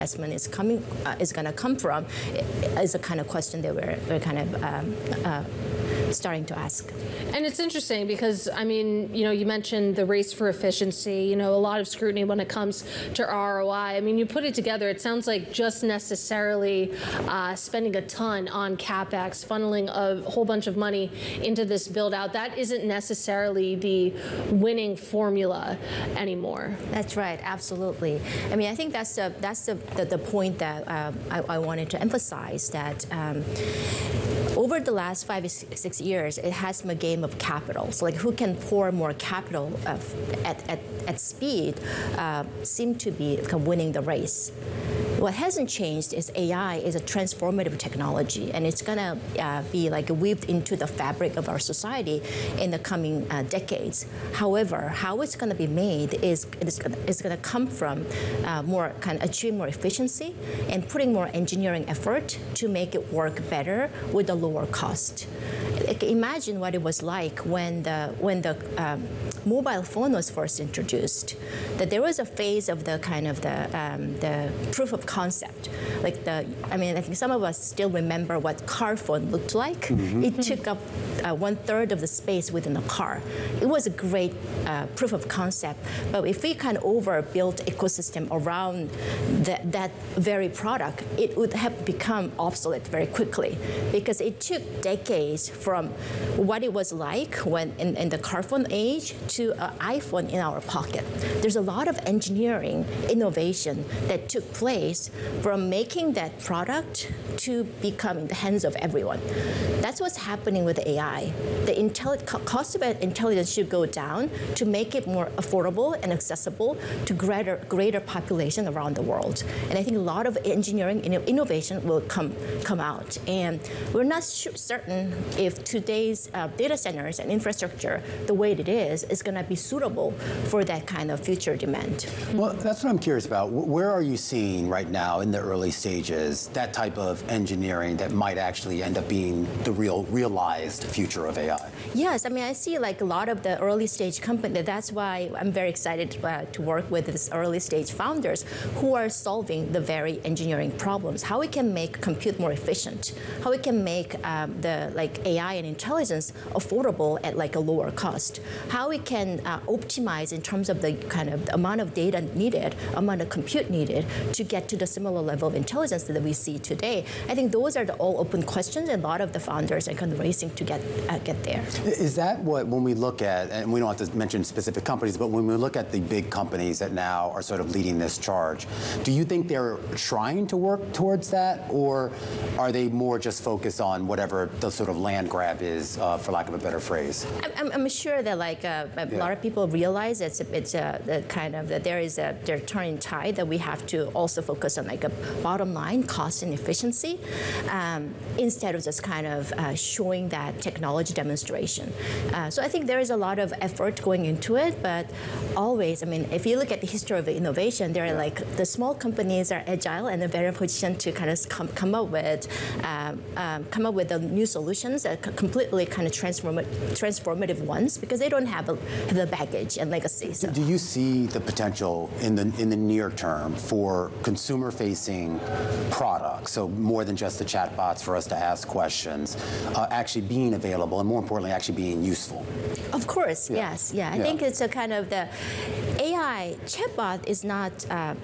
investment is going to come from is the kind of question that we're kind of starting to ask. And it's interesting because, I mean, you mentioned the race for efficiency, a lot of scrutiny when it comes to ROI. I mean, you put it together, it sounds like just necessarily spending a ton on CapEx, funneling a whole bunch of money into this build out, that isn't necessarily the winning formula anymore. That's right, absolutely. I mean, I think that's the point that I wanted to emphasize, that over the last 5 or 6 years, it has been a game of capital. So like who can pour more capital at speed seem to be winning the race. What hasn't changed is AI is a transformative technology, and it's going to be like weaved into the fabric of our society in the coming decades. However, how it's going to be made is going to come from more achieving more efficiency and putting more engineering effort to make it work better with a lower cost. Imagine what it was like when the mobile phone was first introduced. That there was a phase of the proof of concept. I think some of us still remember what car phone looked like. Mm-hmm. It took up 1/3 of the space within a car. It was a great proof of concept. But if we overbuilt ecosystem around that very product, it would have become obsolete very quickly, because it took decades from what it was like when in the car phone age to an iPhone in our pocket. There's a lot of engineering innovation that took place from making that product to become in the hands of everyone. That's what's happening with AI. The cost of intelligence should go down to make it more affordable and accessible to greater population around the world. And I think a lot of engineering innovation will come out. And we're not certain if today's data centers and infrastructure, the way it is going to be suitable for that kind of future demand. Well, that's what I'm curious about. Where are you seeing right now in the early stages that type of engineering that might actually end up being the realized future of AI? Yes, I mean, I see like a lot of the early stage companies. That's why I'm very excited to work with these early stage founders who are solving the very engineering problems. How we can make compute more efficient, how we can make the AI and intelligence affordable at like a lower cost, how we can optimize in terms of the amount of data needed, amount of compute needed to get to the similar level of intelligence that we see today. I think those are the all open questions, and a lot of the founders are kind of racing to get there. Is that what, when we look at, and we don't have to mention specific companies, but when we look at the big companies that now are sort of leading this charge, do you think they're trying to work towards that, or are they more just focused on whatever the sort of land grab is, for lack of a better phrase? I'm sure that a lot of people realize that they're turning tide, that we have to also focus on like a bottom line, cost and efficiency, instead of just showing that technology demonstration. So I think there is a lot of effort going into it, but always, I mean, if you look at the history of innovation, there are the small companies are agile and they're very positioned to come up with the new solutions that completely transformative ones, because they don't have the baggage and legacy. So. Do you see the potential in the near term for consumer-facing products, so more than just the chatbots for us to ask questions, actually being available, and more importantly, actually being useful? Of course, yes. Yeah, I think it's a kind of the AI chatbot is not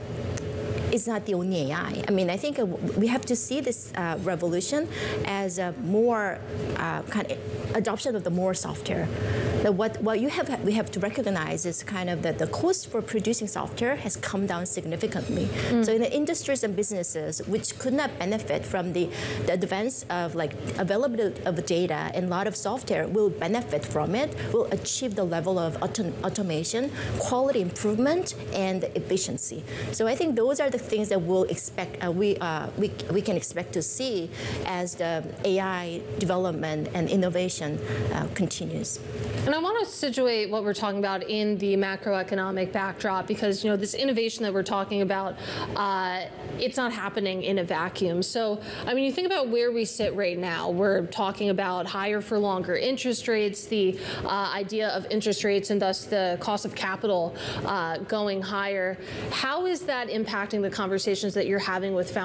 the only AI. I mean, I think we have to see this revolution as a more adoption of the more software. What we have to recognize is that the cost for producing software has come down significantly. So in the industries and businesses which could not benefit from the advance of availability of data, and a lot of software will benefit from it, will achieve the level of automation, quality improvement, and efficiency. So I think those are the things that we'll expect. We can expect to see as the AI development and innovation continues. And I want to situate what we're talking about in the macroeconomic backdrop, because this innovation that we're talking about, it's not happening in a vacuum. So I mean, you think about where we sit right now. We're talking about higher for longer interest rates, the idea of interest rates and thus the cost of capital going higher. How is that impacting the conversations that you're having with founders?